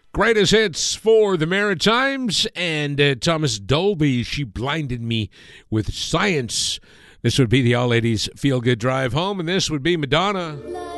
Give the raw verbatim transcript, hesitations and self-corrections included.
Greatest hits for the Maritimes and uh, Thomas Dolby. She blinded me with science. This would be the All Ladies Feel Good Drive Home, and this would be Madonna.